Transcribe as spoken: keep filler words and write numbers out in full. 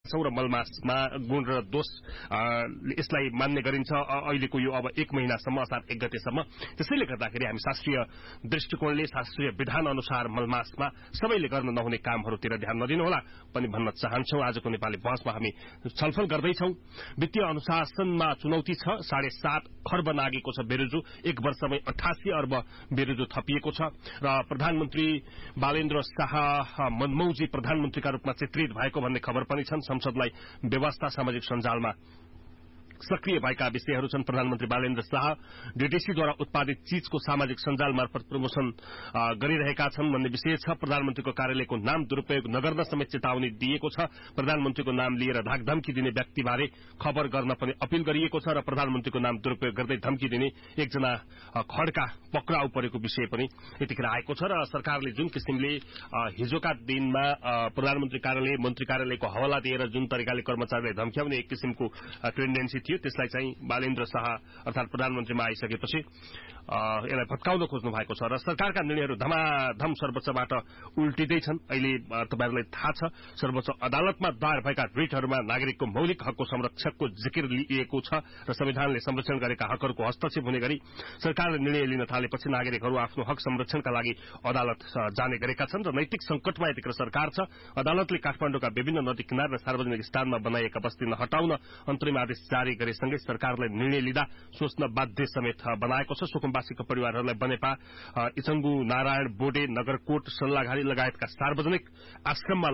छौं र मलमासमा गुण र दोष यसलाई मान्ने गरिन्छ अहिलेको यो अब एक महिनासम्म असार एक गतेसम्म। त्यसैले गर्दाखेरि हामी शास्त्रीय दृष्टिकोणले शास्त्रीय विधान अनुसार मलमासमा सबैले गर्न नहुने कामहरूतिर ध्यान नदिनुहोला पनि भन्न चाहन्छौं। आजको नेपाली बहसमा हामी छलफल गर्दैछौं। वित्तीय अनुशासनमा चुनौती छ। साढे सात खर्ब नागेको छ बेरोजु। एक वर्षमै अठासी अर्ब बेरोजु थपिएको छ र प्रधानमन्त्री बालेन्द्र शाह मनमौजी प्रधानमन्त्रीका रूपमा चित्रित भएको भन्ने खबर पनि छन्। संसदलाई व्यवस्था सामाजिक सञ्जालमा सक्रिय भएका विषयहरू छन्। प्रधानमन्त्री बालेन्द्र शाह डीडीसीद्वारा उत्पादित चीजको सामाजिक सञ्जाल मार्फत प्रमोशन गरिरहेका छन् भन्ने विषय छ। प्रधानमन्त्रीको कार्यालयको नाम दुरूपयोग नगर्न समेत चेतावनी दिएको छ। प्रधानमन्त्रीको नाम लिएर धाकधम्की दिने व्यक्तिबारे खबर गर्न पनि अपील गरिएको छ र प्रधानमन्त्रीको नाम दुरूपयोग गर्दै धम्की दिने एकजना खड्का पक्राउ परेको विषय पनि यतिखेर आएको छ र सरकारले जुन किसिमले हिजोका दिनमा प्रधानमन्त्री कार्यालय मन्त्री कार्यालयको हवाला दिएर जुन तरिकाले कर्मचारीलाई धम्क्याउने एक किसिमको टेन्डेन्सी थियो त्यसलाई चाहिँ बालेन्द्र शाह अर्थात प्रधानमन्त्रीमा आइसकेपछि यसलाई भत्काउन खोज्नु भएको छ र सरकारका निर्णयहरू धमाधम सर्वोच्चबाट उल्टिँदैछन्। अहिले तपाईहरुलाई थाहा छ सर्वोच्च अदालतमा दायर भएका रिटहरूमा नागरिकको मौलिक हकको संरक्षकको जिकिर लिएको छ र संविधानले संरक्षण गरेका हकहरूको हस्तक्षेप हुने गरी सरकारले निर्णय लिन थालेपछि नागरिकहरू आफ्नो हक संरक्षणका लागि अदालत जाने गरेका छन् र नैतिक संकटमा यतिखेर सरकार छ। अदालतले काठमाडौँका विभिन्न नदी किनार र सार्वजनिक स्थानमा बनाइएका बस्ती नहटाउन अन्तरिम आदेश जारी गरेसँगै सरकारले निर्णय लिँदा सोच्न बाध्य समेत बनाएको छ। सुकुम्बासीको परिवारहरूलाई बनेपा इचंगु नारायण बोडे नगरकोट सल्लाघारी लगायतका सार्वजनिक आश्रममा